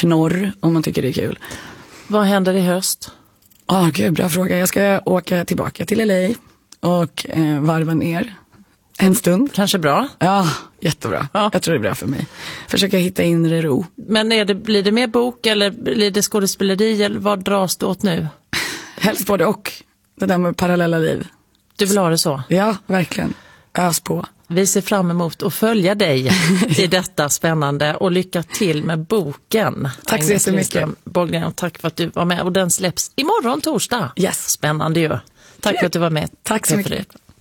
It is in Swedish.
knorr om man tycker det är kul. Vad händer i höst? Gud, bra fråga. Jag ska åka tillbaka till LA och varva ner en stund. Kanske bra? Ja, jättebra. Ja. Jag tror det är bra för mig. Försöka hitta inre ro. Men blir det mer bok eller blir det skådespeleri eller vad dras du åt nu? Helst både och. Det där med parallella liv. Du vill ha det så? Ja, verkligen. Ös på. Vi ser fram emot att följa dig i detta spännande och lycka till med boken. Tack så jättemycket. Bollgren, tack för att du var med och den släpps imorgon torsdag. Yes. Spännande ju. Tack för att du var med. Tack så mycket.